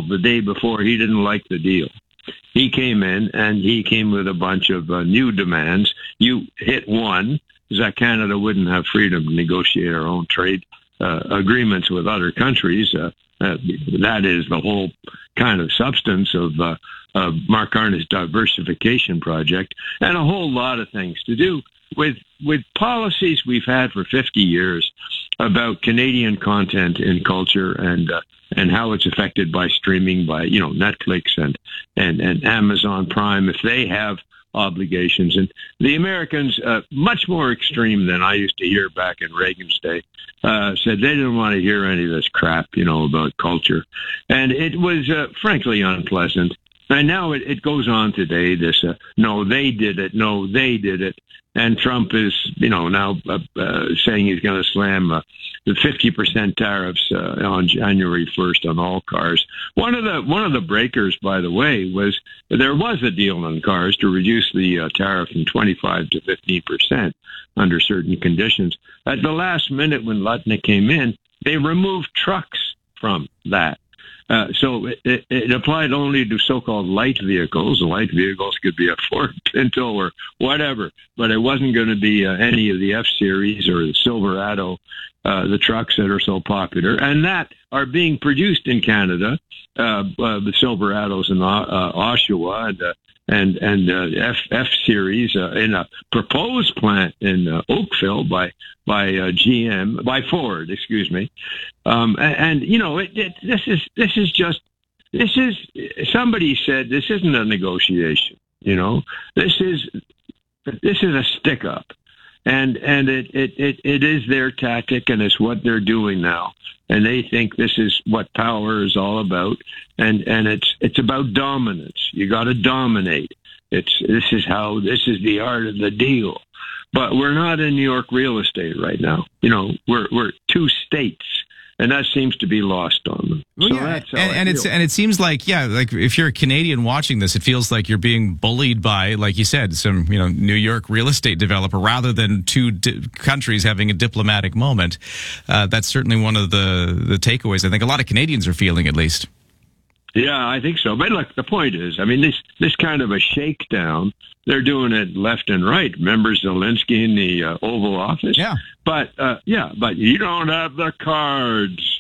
the day before, he didn't like the deal. He came in and he came with a bunch of new demands. You hit one, is that Canada wouldn't have freedom to negotiate our own trade agreements with other countries. That is the whole kind of substance of Mark Carney's diversification project, and a whole lot of things to do with policies we've had for 50 years about Canadian content in culture and how it's affected by streaming, by Netflix and Amazon Prime, if they have obligations. And the Americans, much more extreme than I used to hear back in Reagan's day, said they didn't want to hear any of this crap, about culture. And it was, frankly, unpleasant. And now it goes on today, this, no, they did it, no, they did it. And Trump is, now saying he's going to slam the 50% tariffs on January 1st on all cars. One of the breakers, by the way, was there was a deal on cars to reduce the tariff from 25 to 15% under certain conditions. At the last minute, when Lutnick came in, they removed trucks from that. So it applied only to so-called light vehicles. The light vehicles could be a Ford Pinto or whatever, but it wasn't going to be any of the F-Series or the Silverado, the trucks that are so popular, and that are being produced in Canada, the Silverados in Oshawa and F-Series in a proposed plant in Oakville by GM, by Ford, excuse me. This is somebody said this isn't a negotiation. This is a stick up, and it is their tactic, and it's what they're doing now. And they think this is what power is all about, and it's about dominance. You got to dominate. This is the art of the deal. But we're not in New York real estate right now. We're two states, and that seems to be lost on them. Well, so yeah, that's and it seems like if you're a Canadian watching this, it feels like you're being bullied by, like you said, some New York real estate developer rather than two countries having a diplomatic moment. That's certainly one of the takeaways I think a lot of Canadians are feeling, at least. Yeah, I think so. But look, the point is, this kind of a shakedown, they're doing it left and right. Remember Zelensky in the Oval Office? Yeah. But you don't have the cards,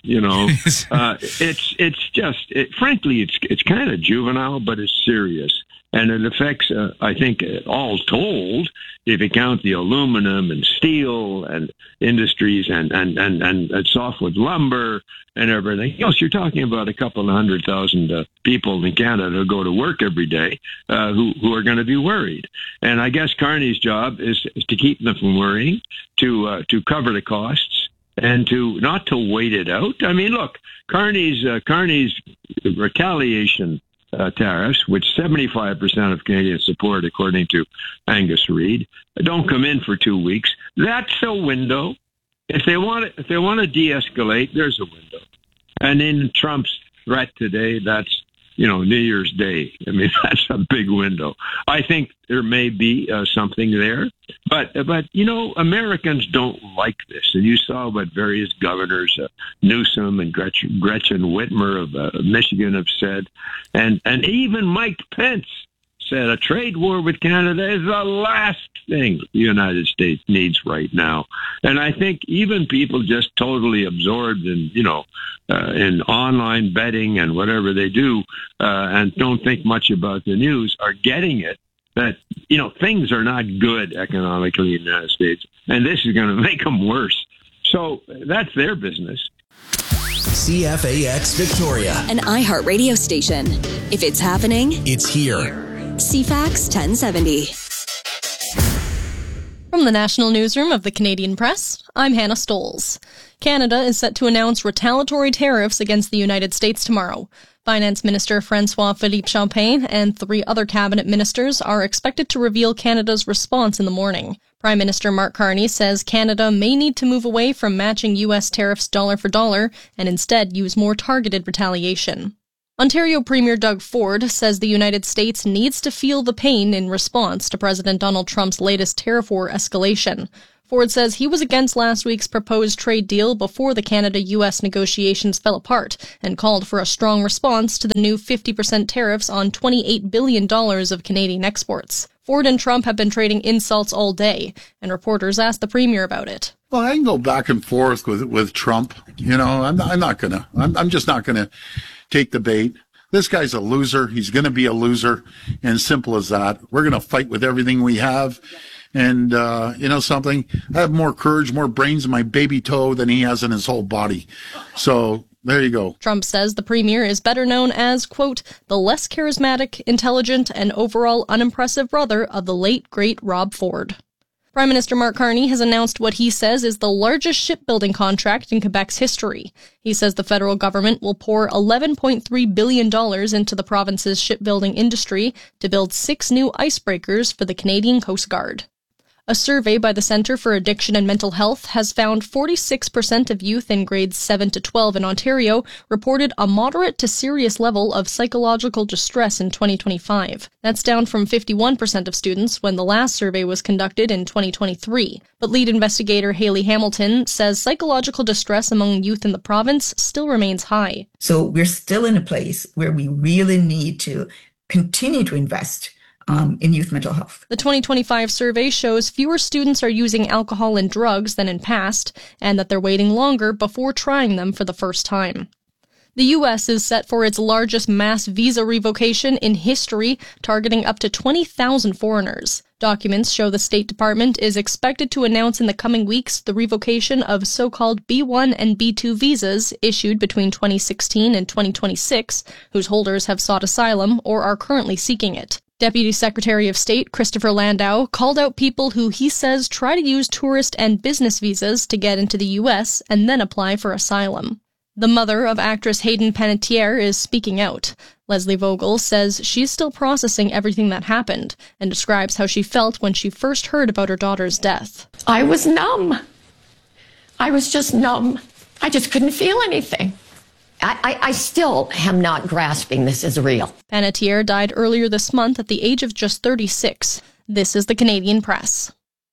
frankly, it's kind of juvenile, but it's serious. And it affects, I think, all told, if you count the aluminum and steel and industries and softwood lumber and everything else, you're talking about a couple of 100,000 people in Canada who go to work every day who are going to be worried. And I guess Carney's job is to keep them from worrying, to cover the costs, and not to wait it out. Look, Carney's retaliation tariffs, which 75% of Canadians support, according to Angus Reid, don't come in for 2 weeks. That's a window. If they want to de-escalate, there's a window. And in Trump's threat today, that's New Year's Day. That's a big window. I think there may be something there, but Americans don't like this. And you saw what various governors, Newsom and Gretchen Whitmer of Michigan, have said, and even Mike Pence said a trade war with Canada is the last thing the United States needs right now. And I think even people just totally absorbed in, in online betting and whatever they do, and don't think much about the news, are getting it, that, things are not good economically in the United States, and this is going to make them worse. So that's their business. CFAX Victoria, an iHeartRadio station. If it's happening, it's here. CFAX 1070. From the National Newsroom of the Canadian Press, I'm Hannah Stoles. Canada is set to announce retaliatory tariffs against the United States tomorrow. Finance Minister François-Philippe Champagne and 3 other cabinet ministers are expected to reveal Canada's response in the morning. Prime Minister Mark Carney says Canada may need to move away from matching U.S. tariffs dollar for dollar and instead use more targeted retaliation. Ontario Premier Doug Ford says the United States needs to feel the pain in response to President Donald Trump's latest tariff war escalation. Ford says he was against last week's proposed trade deal before the Canada-U.S. negotiations fell apart and called for a strong response to the new 50% tariffs on $28 billion of Canadian exports. Ford and Trump have been trading insults all day, and reporters asked the Premier about it. Well, I can go back and forth with Trump. You know, I'm just not gonna take the bait. This guy's a loser. He's going to be a loser, and simple as that. We're going to fight with everything we have. And, you know something? I have more courage, more brains in my baby toe than he has in his whole body. So there you go. Trump says the Premier is better known as, quote, the less charismatic, intelligent, and overall unimpressive brother of the late, great Rob Ford. Prime Minister Mark Carney has announced what he says is the largest shipbuilding contract in Quebec's history. He says the federal government will pour $11.3 billion into the province's shipbuilding industry to build 6 new icebreakers for the Canadian Coast Guard. A survey by the Centre for Addiction and Mental Health has found 46% of youth in grades 7 to 12 in Ontario reported a moderate to serious level of psychological distress in 2025. That's down from 51% of students when the last survey was conducted in 2023. But lead investigator Haley Hamilton says psychological distress among youth in the province still remains high. So we're still in a place where we really need to continue to invest in youth mental health. The 2025 survey shows fewer students are using alcohol and drugs than in past, and that they're waiting longer before trying them for the first time. The U.S. is set for its largest mass visa revocation in history, targeting up to 20,000 foreigners. Documents show the State Department is expected to announce in the coming weeks the revocation of so-called B1 and B2 visas issued between 2016 and 2026, whose holders have sought asylum or are currently seeking it. Deputy Secretary of State Christopher Landau called out people who he says try to use tourist and business visas to get into the U.S. and then apply for asylum. The mother of actress Hayden Panettiere is speaking out. Leslie Vogel says she's still processing everything that happened and describes how she felt when she first heard about her daughter's death. I was numb. I was just numb. I just couldn't feel anything. I still am not grasping this is real. Panettiere died earlier this month at the age of just 36. This is the Canadian Press.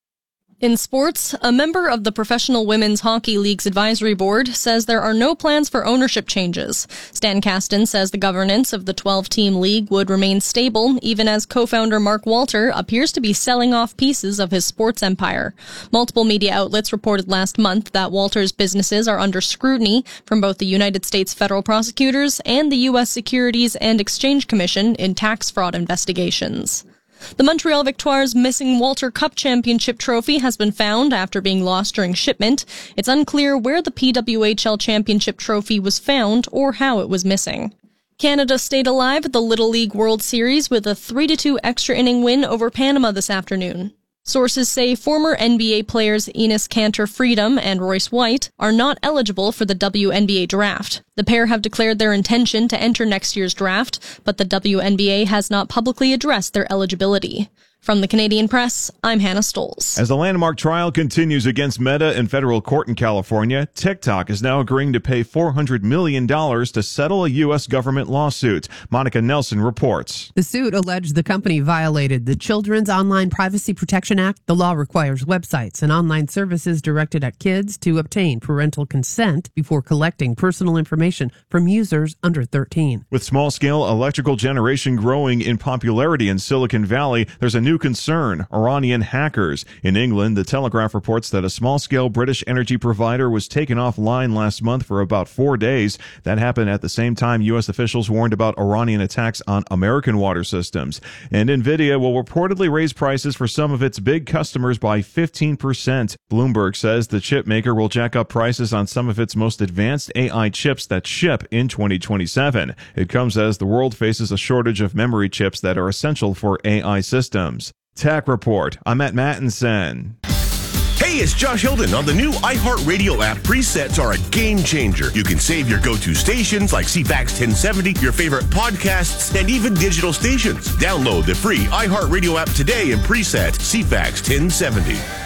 In sports, a member of the Professional Women's Hockey League's advisory board says there are no plans for ownership changes. Stan Kasten says the governance of the 12-team league would remain stable, even as co-founder Mark Walter appears to be selling off pieces of his sports empire. Multiple media outlets reported last month that Walter's businesses are under scrutiny from both the United States federal prosecutors and the U.S. Securities and Exchange Commission in tax fraud investigations. The Montreal Victoires' missing Walter Cup Championship trophy has been found after being lost during shipment. It's unclear where the PWHL Championship trophy was found or how it was missing. Canada stayed alive at the Little League World Series with a 3-2 extra inning win over Panama this afternoon. Sources say former NBA players Enes Kanter Freedom and Royce White are not eligible for the WNBA draft. The pair have declared their intention to enter next year's draft, but the WNBA has not publicly addressed their eligibility. From the Canadian Press, I'm Hannah Stolz. As the landmark trial continues against Meta in federal court in California, TikTok is now agreeing to pay $400 million to settle a U.S. government lawsuit. Monica Nelson reports. The suit alleged the company violated the Children's Online Privacy Protection Act. The law requires websites and online services directed at kids to obtain parental consent before collecting personal information from users under 13. With small-scale electrical generation growing in popularity in Silicon Valley, there's a new concern: Iranian hackers. In England, the Telegraph reports that a small-scale British energy provider was taken offline last month for about 4 days. That happened at the same time U.S. officials warned about Iranian attacks on American water systems. And NVIDIA will reportedly raise prices for some of its big customers by 15%. Bloomberg says the chip maker will jack up prices on some of its most advanced AI chips that ship in 2027. It comes as the world faces a shortage of memory chips that are essential for AI systems. Tech Report. I'm Matt Mattinson. Hey, it's Josh Hilden. On the new iHeartRadio app, presets are a game changer. You can save your go-to stations like CFAX 1070, your favorite podcasts, and even digital stations. Download the free iHeartRadio app today and preset CFAX 1070.